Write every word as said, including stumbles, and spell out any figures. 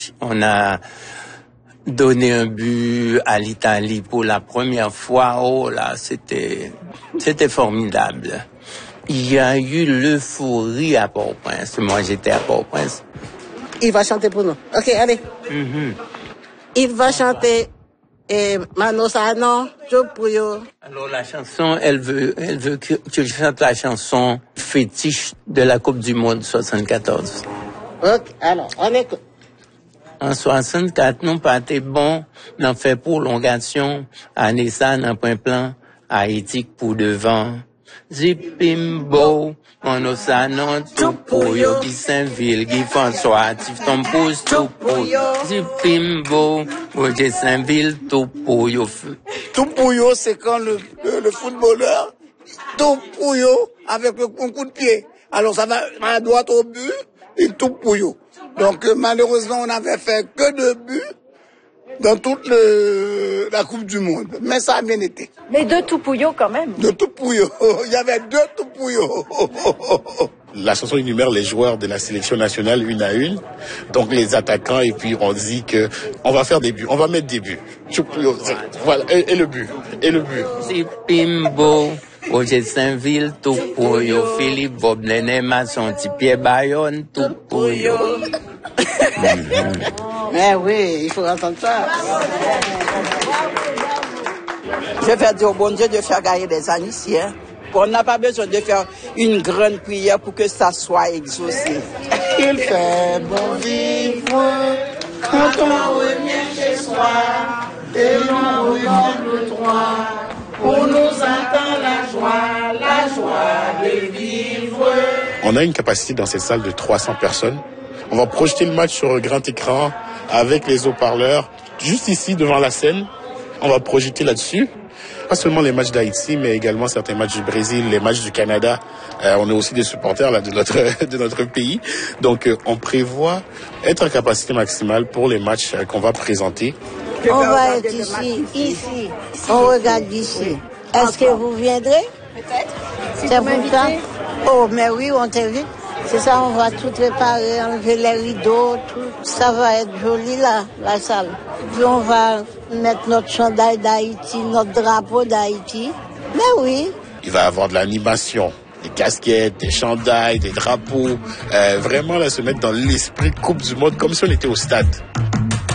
On a donné un but à l'Italie pour la première fois. Oh là, c'était, c'était formidable. Il y a eu l'euphorie à Port-au-Prince. Moi, j'étais à Port-au-Prince. Il va chanter pour nous. Ok, allez. Mm-hmm. Il va chanter et Manosano, Chopuyo. Alors la chanson, elle veut, elle veut que tu chantes la chanson fétiche de la Coupe du Monde soixante-quatorze. Ok, alors, on écoute. En soixante-quatre, nous pas été bon, n'en fait prolongation, année ça, n'en point plan, Haïti pour devant. Zipimbo, on osa non tout pour yo, Guy Saint-Ville, Guy François, Tif ton pouce tout pour yo. Zipimbo, Roger Saint-Ville, tout pour yo. Tout pour yo, c'est quand le, le, le footballeur, tout pour yo, avec le coup de pied. Alors ça va à droite au but, et tout pour yo. Donc malheureusement, on n'avait fait que deux buts dans toute le, la Coupe du Monde. Mais ça a bien été. Mais deux Toupouillots quand même. Deux Toupouillots. Il y avait deux Toupouillots. La chanson énumère les joueurs de la sélection nationale une à une. Donc les attaquants, et puis on dit que on va faire des buts. On va mettre des buts. Voilà. Et, et le but. Et le but. C'est Pimbo. Roger Saint-Ville, tout pour yo. Philippe Bob Nené, Masson, Pierre Bayonne, tout pour yo. Mais oui, il faut entendre ça. Je vais dire au bon Dieu de faire gagner des Haïtiens. On n'a pas besoin de faire une grande prière pour que ça soit exaucé. Il fait bon vivre quand on revient chez soi et on revient le droit. On nous entend la joie, la joie de vivre. On a une capacité dans cette salle de trois cents personnes. On va projeter le match sur un grand écran avec les haut-parleurs. Juste ici, devant la scène, on va projeter là-dessus. Pas seulement les matchs d'Haïti, mais également certains matchs du Brésil, les matchs du Canada. Euh, on est aussi des supporters là, de, notre, de notre pays. Donc, euh, on prévoit être en capacité maximale pour les matchs euh, qu'on va présenter. On va être ici, ici. On regarde d'ici. Est-ce que vous viendrez? Peut-être. Si c'est vous m'invitez. Oh, mais oui, on t'invite. C'est ça, on va tout préparer, enlever les rideaux, tout. Ça va être joli là, la salle. Puis on va mettre notre chandail d'Haïti, notre drapeau d'Haïti. Mais oui. Il va y avoir de l'animation, des casquettes, des chandails, des drapeaux. Euh, vraiment là, se mettre dans l'esprit de Coupe du Monde comme si on était au stade.